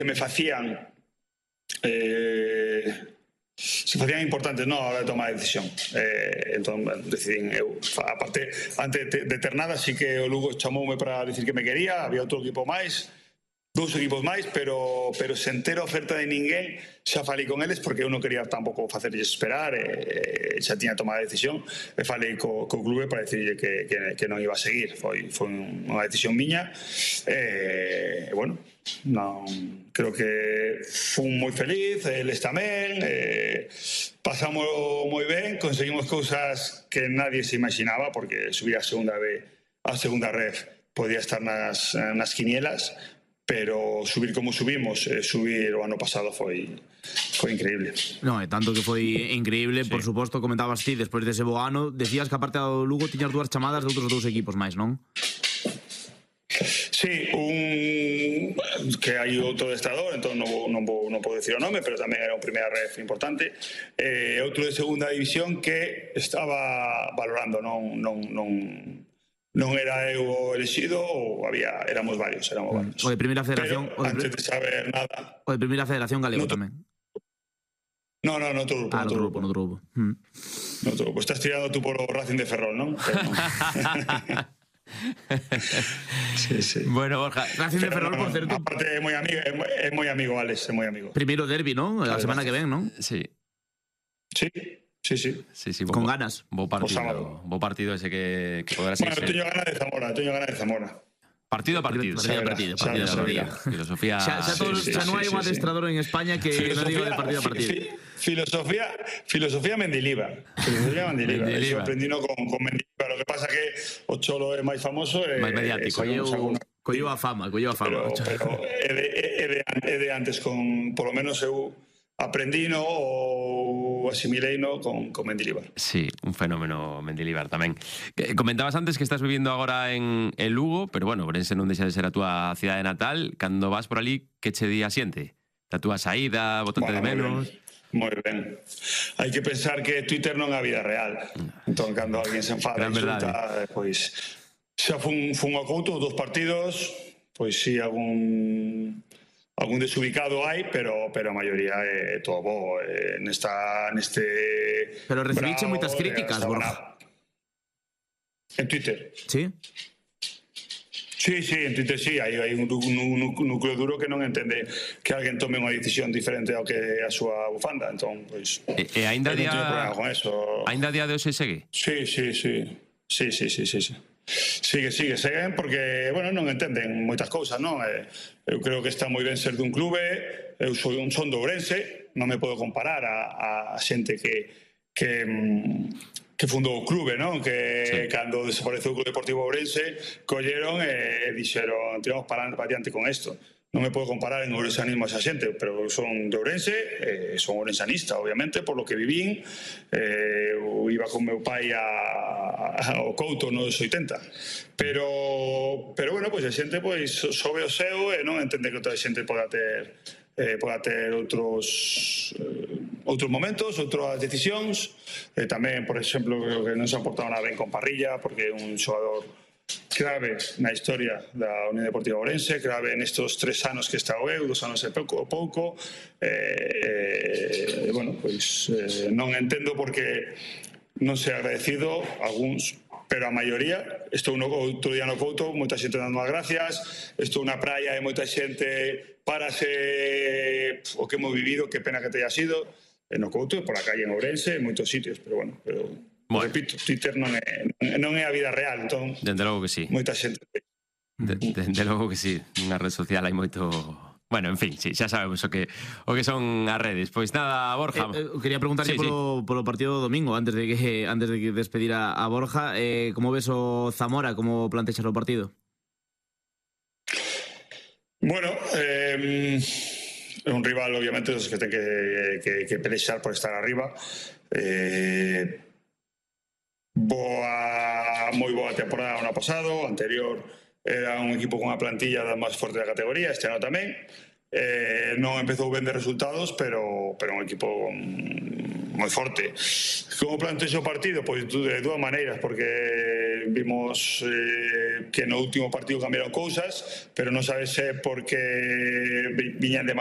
me facían importantes, non, a hora de tomar a decisión. Entón, decidín eu. Aparte, antes de ter nada, sí que o Lugo chamoume para decir que me quería, había outro equipo máis, 2 equipos máis, pero sen ter oferta de ninguén, xa falei con eles porque eu non quería tampouco facerlles esperar, xa tiña tomado a decisión, e falei co clube para decirlle que non iba a seguir. Foi unha decisión miña, e bueno, non, creo que fui moi feliz, eles tamén, pasamos moi ben, conseguimos cousas que nadie se imaginaba, porque subir a segunda ref podía estar nas quinielas, pero subir como subimos, subir o ano pasado foi increíble. Non, é tanto que foi increíble, por suposto, comentabas ti, despois dese bo ano, decías que aparte do Lugo tiñas 2 chamadas de outros 2 equipos máis, non? Sí, que hai outro adestrador, entón non podo decir o nome, pero tamén era un primeira ref importante, outro de segunda división que estaba valorando, non era eu o elexido, ou éramos varios. O de Primeira Federación, pero antes de saber nada. O de Primeira Federación galego tamén. No, outro grupo. No outro grupo. Estás tirando tú por o Racing de Ferrol, non? Sí. Bueno, Borja, Racing de Ferrol, por certo. Aparte é moi amigo, Alex, é moi amigo. Primeiro derbi, non? A semana que ven, non? Sí. Con ganas. Bo partido ese que podrá ser. Bueno, teño ganas de Zamora. Partido a partido. Filosofía. Xa non hai un adestrador en España que non diga de partido a partido. Filosofía Mendilibar. Eso aprendino con Mendilibar. Lo que pasa que o Cholo é máis famoso, máis mediático. Colleu a fama. Pero é de antes, por lo menos eu aprendino ou asimileino con Mendilibar. Sí, un fenómeno Mendilibar tamén. Comentabas antes que estás vivindo agora en Lugo, pero bueno, Ourense non deixa de ser a túa cidade natal. Cando vas por ali, que che di a xente? Da túa saída, botante de menos? Moi ben. Hai que pensar que Twitter non é a vida real. Entón, cando alguén se enfada e insulta, pois xa fun ao Couto 2 partidos, pois si algún desubicado hai, pero a maioría é todo bo neste... Pero recibiche moitas críticas, Borja. En Twitter? Sí? Sí, en Twitter sí, hai un núcleo duro que non entende que alguén tome unha decisión diferente ao que a súa bufanda, entón, pois... E ainda día de hoxe segue? Sí. Seguen porque, bueno, non entenden moitas cousas, non? Eu creo que está moi ben ser dun clube, eu son de Ourense, non me podo comparar a xente que fundou o clube, non? Que cando desapareceu o Club Deportivo Ourense colleron e dixeron tiramos para adiante con isto. Non me podo comparar en ourensanismo a esa xente, pero son de Ourense, son ourensanista, obviamente, por lo que vivín. Eu iba con meu pai ao Couto nos 80. Pero bueno, pois a xente sobe o seu e non entende que outra xente poda ter outros momentos, outras decisións. Tamén, por exemplo, creo que non se ha portado nada ben con Parrilla, porque é un xogador clave na historia da Unión Deportiva Ourense, clave nestos 3 anos que está o eu, 2 anos e pouco, bueno, pois non entendo porque non se ha agradecido algúns, pero a maioría. Estou outro día no Couto, moita xente dando as gracias, estou na praia e moita xente párase o que hemos vivido, que pena que te haya sido, no Couto e por a calle en Ourense, en moitos sitios, pero bueno, repito, Twitter non é a vida real, entón... Dende logo que sí. Moita xente. Dende logo que sí. Na red social hai moito... Bueno, en fin, sí, xa sabemos o que son as redes. Pois nada, Borja... Quería preguntarlle polo partido do domingo, antes de que despedir a Borja. Como ves o Zamora, como plantexas o partido? Bueno, é un rival, obviamente, dos que ten que pelexar por estar arriba. Moi boa temporada o ano pasado, anterior era un equipo con a plantilla da máis forte da categoría, este ano tamén. Non empezou ben de resultados, pero un equipo moi forte. Como plantexo o partido? Pois de dúas maneiras, porque vimos que no último partido cambiaron cousas, pero non sabes porque viñan de